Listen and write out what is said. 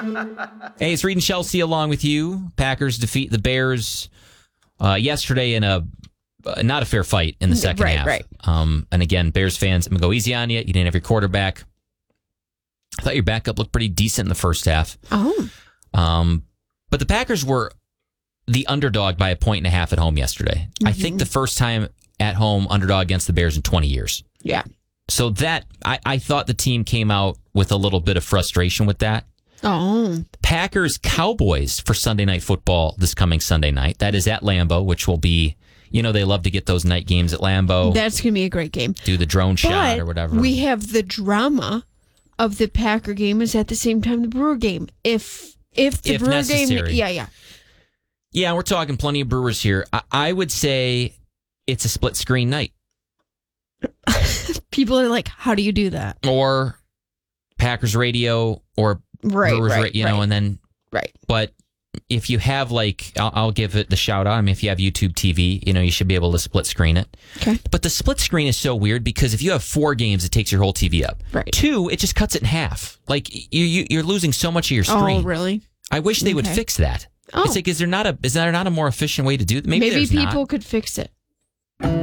Hey, it's Reed and Chelsea along with you. Packers defeat the Bears yesterday in a not a fair fight in the second half. Right. And again, Bears fans, I'm going to go easy on you. You didn't have your quarterback. I thought your backup looked pretty decent in the first half. Oh. But the Packers were the underdog by 1.5 at home yesterday. Mm-hmm. I think the first time at home underdog against the Bears in 20 years. Yeah. So that, I thought the team came out with a little bit of frustration with that. Oh. Packers-Cowboys for Sunday Night Football this coming Sunday night. That is at Lambeau, which will be, they love to get those night games at Lambeau. That's going to be a great game. Do the drone shot or whatever. We have the drama of the Packer game is at the same time the Brewer game. If the Brewer necessary. game... Yeah, we're talking plenty of Brewers here. I would say it's a split screen night. People are like, how do you do that? Or Packers radio or Brewers radio, and then... Right. But if you have, I'll give it the shout out. I mean, if you have YouTube TV, you should be able to split screen it. Okay. But the split screen is so weird because if you have 4 games, it takes your whole TV up. Right. 2, it just cuts it in half. You're losing so much of your screen. Oh, really? I wish they would fix that. Oh. It's like, is there not a more efficient way to do it? Maybe people could fix it.